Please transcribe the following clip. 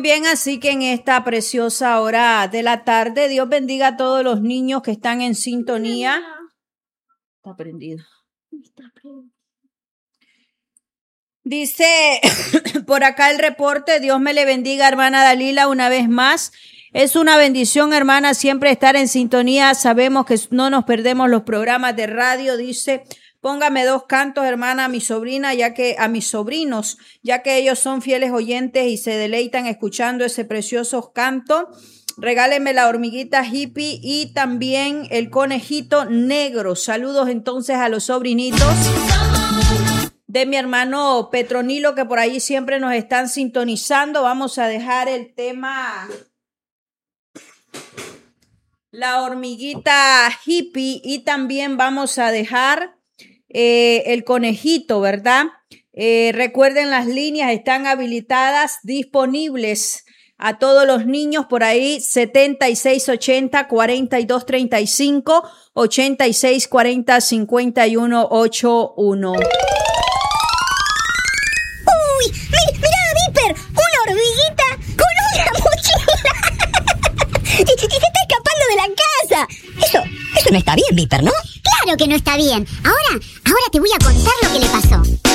Muy bien, así que en esta preciosa hora de la tarde, Dios bendiga a todos los niños que están en sintonía. Está prendido. Dice por acá el reporte, Dios me le bendiga, hermana Dalila, una vez más. Es una bendición, hermana, siempre estar en sintonía. Sabemos que no nos perdemos los programas de radio. Dice, póngame 2 cantos, hermana, a mi sobrina, a mis sobrinos, ya que ellos son fieles oyentes y se deleitan escuchando ese precioso canto. Regáleme la hormiguita hippie y también el conejito negro. Saludos entonces a los sobrinitos de mi hermano Petronilo, que por ahí siempre nos están sintonizando. Vamos a dejar el tema la hormiguita hippie y también vamos a dejar el conejito, ¿verdad? Recuerden, las líneas están habilitadas, disponibles a todos los niños por ahí, 7680-4235, 8640-5181. ¡Uy! ¡Mira, Viper! ¡Una hormiguita con una mochila! ¡Y se está escapando de la casa! Eso no está bien, Viper, ¿no? Claro que no está bien. Ahora te voy a contar lo que le pasó.